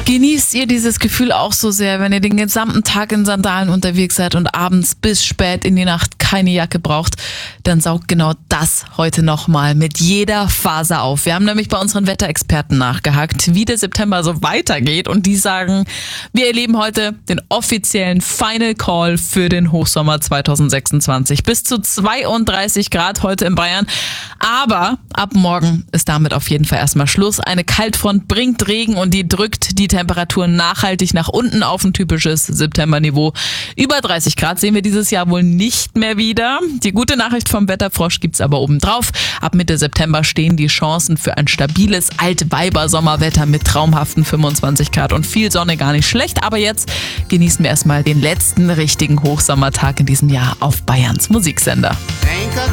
Genießt ihr dieses Gefühl auch so sehr, wenn ihr den gesamten Tag in Sandalen unterwegs seid und abends bis spät in die Nacht keine Jacke braucht? Dann saugt genau das heute nochmal mit jeder Faser auf. Wir haben nämlich bei unseren Wetterexperten nachgehakt, wie der September so weitergeht, und die sagen, wir erleben heute den offiziellen Final Call für den Hochsommer 2026. Bis zu 32 Grad heute in Bayern. Aber ab morgen ist damit auf jeden Fall erstmal Schluss. Eine Kaltfront bringt Regen und die drückt die Temperaturen nachhaltig nach unten auf ein typisches Septemberniveau. Über 30 Grad sehen wir dieses Jahr wohl nicht mehr wieder. Die gute Nachricht vom Wetterfrosch gibt's aber obendrauf. Ab Mitte September stehen die Chancen für ein stabiles Altweiber-Sommerwetter mit traumhaften 25 Grad und viel Sonne gar nicht schlecht. Aber jetzt genießen wir erstmal den letzten richtigen Hochsommertag in diesem Jahr auf Bayerns Musiksender.